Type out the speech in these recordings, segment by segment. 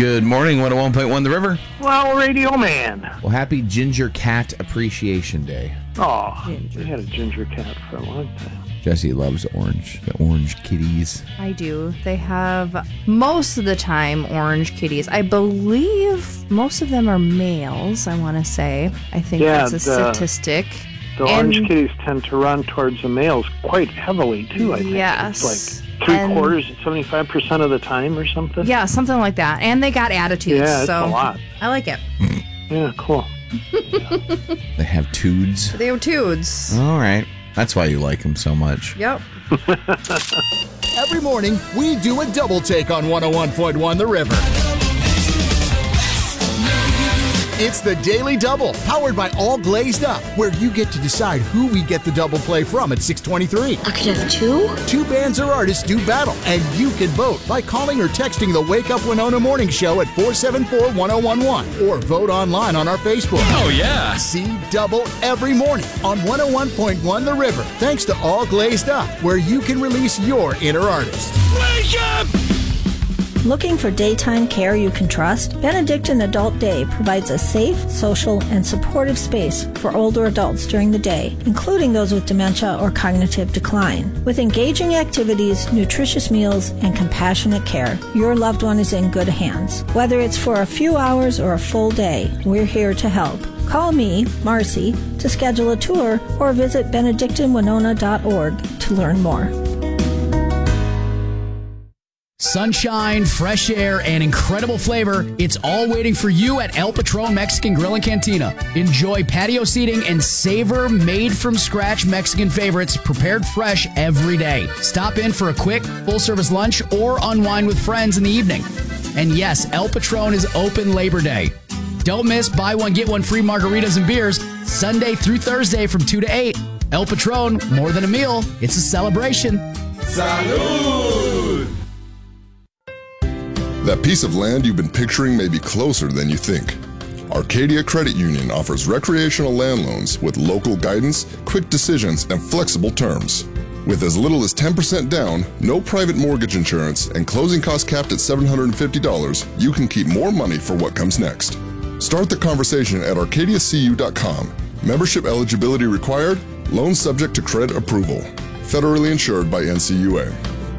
Good morning, 101.1 The River. Well, Radio Man. Well, happy Ginger Cat Appreciation Day. Oh, we had a ginger cat for a long time. Jesse loves the orange kitties. I do. They have, most of the time, orange kitties. I believe most of them are males, I want to say. I think that's a statistic. The orange kitties tend to run towards the males quite heavily, too, I think. Yes. It's like 75% of the time or something. Yeah, something like that. And they got attitudes. Yeah, it's so a lot. I like it. Yeah, cool. They have tudes. They have tudes. All right. That's why you like them so much. Yep. Every morning, we do a double take on 101.1 The River. It's the Daily Double, powered by All Glazed Up, where you get to decide who we get the double play from at 6:23. I could have two? Two bands or artists do battle, and you can vote by calling or texting the Wake Up Winona Morning Show at 474-1011, or vote online on our Facebook. Oh, yeah. See Double every morning on 101.1 The River, thanks to All Glazed Up, where you can release your inner artist. Wake up! Looking for daytime care you can trust? Benedictine Adult Day provides a safe, social, and supportive space for older adults during the day, including those with dementia or cognitive decline. With engaging activities, nutritious meals, and compassionate care, your loved one is in good hands. Whether it's for a few hours or a full day, we're here to help. Call me, Marcy, to schedule a tour or visit benedictinewinona.org to learn more. Sunshine, fresh air, and incredible flavor. It's all waiting for you at El Patron Mexican Grill and Cantina. Enjoy patio seating and savor made-from-scratch Mexican favorites prepared fresh every day. Stop in for a quick, full-service lunch or unwind with friends in the evening. And yes, El Patron is open Labor Day. Don't miss buy one, get one free margaritas and beers Sunday through Thursday from 2 to 8. El Patron, more than a meal, it's a celebration. Salud! That piece of land you've been picturing may be closer than you think. Arcadia Credit Union offers recreational land loans with local guidance, quick decisions, and flexible terms. With as little as 10% down, no private mortgage insurance, and closing costs capped at $750, you can keep more money for what comes next. Start the conversation at arcadiacu.com. Membership eligibility required. Loan subject to credit approval. Federally insured by NCUA.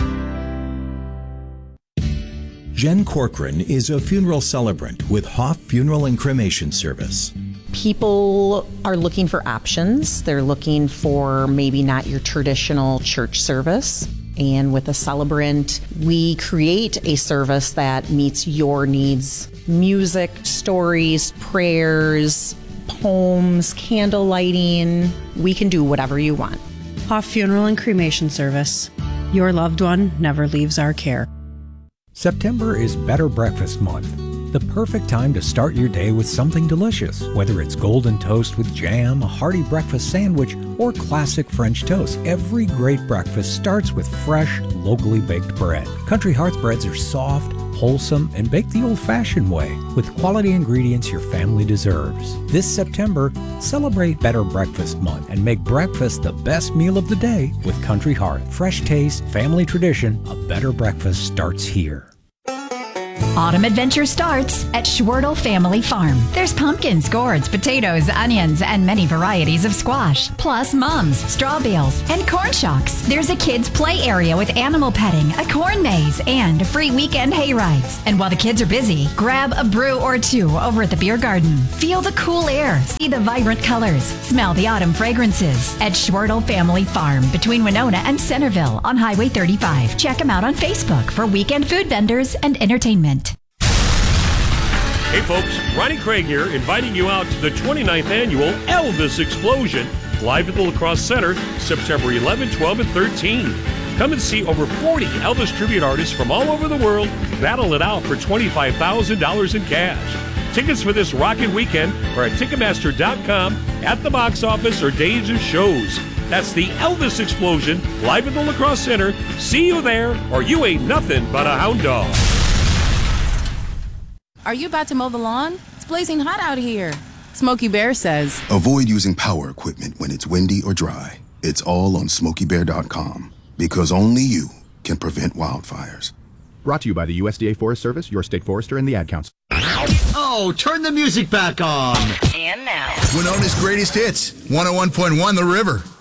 Jen Corcoran is a funeral celebrant with Hoff Funeral and Cremation Service. People are looking for options. They're looking for maybe not your traditional church service. And with a celebrant, we create a service that meets your needs. Music, stories, prayers, poems, candle lighting. We can do whatever you want. Hoff Funeral and Cremation Service. Your loved one never leaves our care. September is Better Breakfast Month. The perfect time to start your day with something delicious, whether it's golden toast with jam, a hearty breakfast sandwich, or classic French toast. Every great breakfast starts with fresh, locally baked bread. Country Hearth breads are soft, wholesome, and baked the old-fashioned way, with quality ingredients your family deserves. This September, celebrate Better Breakfast Month and make breakfast the best meal of the day with Country Hearth. Fresh taste, family tradition, a better breakfast starts here. Autumn adventure starts at Schwertel Family Farm. There's pumpkins, gourds, potatoes, onions, and many varieties of squash, plus mums, straw bales, and corn shocks. There's a kids' play area with animal petting, a corn maze, and free weekend hay rides. And while the kids are busy, grab a brew or two over at the beer garden. Feel the cool air, see the vibrant colors, smell the autumn fragrances at Schwertel Family Farm between Winona and Centerville on Highway 35. Check them out on Facebook for weekend food vendors and entertainment. Hey folks, Ronnie Craig here, inviting you out to the 29th annual Elvis Explosion, live at the La Crosse Center, September 11, 12, and 13. Come and see over 40 Elvis tribute artists from all over the world battle it out for $25,000 in cash. Tickets for this rockin' weekend are at Ticketmaster.com, at the box office, or days of shows. That's the Elvis Explosion, live at the La Crosse Center. See you there, or you ain't nothing but a hound dog. Are you about to mow the lawn? It's blazing hot out here. Smokey Bear says, avoid using power equipment when it's windy or dry. It's all on SmokeyBear.com, because only you can prevent wildfires. Brought to you by the USDA Forest Service, your state forester, and the Ad Council. Oh, turn the music back on. And now, Winona's greatest hits, 101.1 The River.